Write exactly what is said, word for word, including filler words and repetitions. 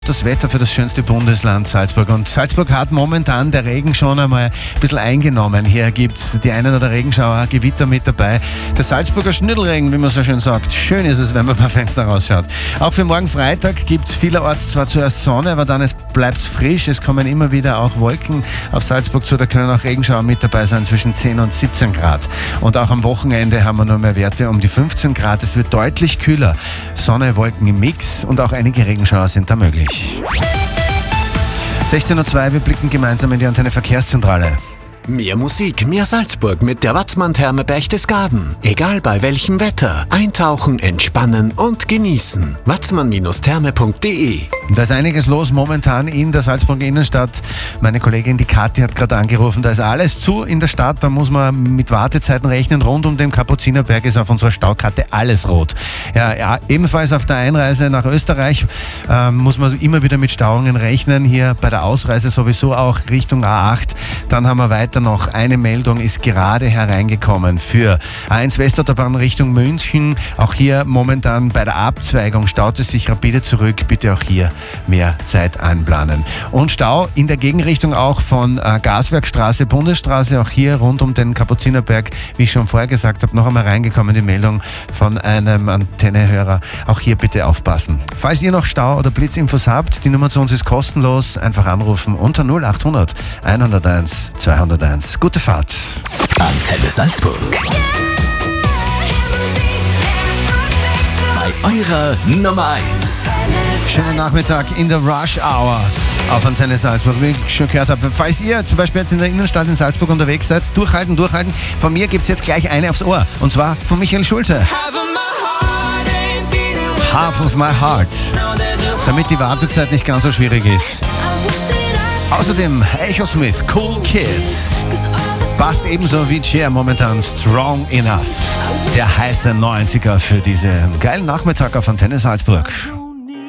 Das Wetter für das schönste Bundesland Salzburg. Und Salzburg hat momentan der Regen schon einmal ein bisschen eingenommen. Hier gibt es die einen oder Regenschauer, Gewitter mit dabei. Der Salzburger Schnüttelregen, wie man so schön sagt. Schön ist es, wenn man beim Fenster rausschaut. Auch für morgen Freitag gibt es vielerorts zwar zuerst Sonne, aber dann bleibt es frisch. Es kommen immer wieder auch Wolken auf Salzburg zu. Da können auch Regenschauer mit dabei sein, zwischen zehn und siebzehn Grad. Und auch am Wochenende haben wir nur mehr Werte um die fünfzehn Grad. Es wird deutlich kühler. Sonne, Wolken im Mix und auch einige Regenschauer sind da möglich. sechzehn Uhr zwei, wir blicken gemeinsam in die Antenne Verkehrszentrale. Mehr Musik, mehr Salzburg mit der Watzmann-Therme Berchtesgaden. Egal bei welchem Wetter. Eintauchen, entspannen und genießen. watzmann Therme punkt de. Da ist einiges los momentan in der Salzburger Innenstadt. Meine Kollegin, die Kathi, hat gerade angerufen. Da ist alles zu in der Stadt. Da muss man mit Wartezeiten rechnen. Rund um den Kapuzinerberg ist auf unserer Staukarte alles rot. Ja, ja, ebenfalls auf der Einreise nach Österreich äh, muss man immer wieder mit Stauungen rechnen. Hier bei der Ausreise sowieso auch Richtung A acht. Dann haben wir weiter noch eine Meldung, ist gerade hereingekommen für A eins Westautobahn Richtung München. Auch hier momentan bei der Abzweigung staut es sich rapide zurück. Bitte auch hier mehr Zeit einplanen. Und Stau in der Gegenrichtung auch von äh, Gaswerkstraße, Bundesstraße, auch hier rund um den Kapuzinerberg, wie ich schon vorher gesagt habe, noch einmal reingekommen die Meldung von einem Antennehörer. Auch hier bitte aufpassen. Falls ihr noch Stau oder Blitzinfos habt, die Nummer zu uns ist kostenlos. Einfach anrufen unter null acht hundert hunderteins zweihunderteins. Gute Fahrt. Antenne Salzburg. Bei eurer Nummer eins. Schönen Nachmittag in der Rush Hour auf Antenne Salzburg, wie ich schon gehört habe. Falls ihr zum Beispiel jetzt in der Innenstadt in Salzburg unterwegs seid, durchhalten, durchhalten. Von mir gibt es jetzt gleich eine aufs Ohr. Und zwar von Michael Schulze. Half of my heart. Damit die Wartezeit nicht ganz so schwierig ist. Außerdem Echo Smith, Cool Kids. Passt ebenso wie Cher momentan Strong Enough. Der heiße neunziger für diesen geilen Nachmittag auf Antenne Salzburg.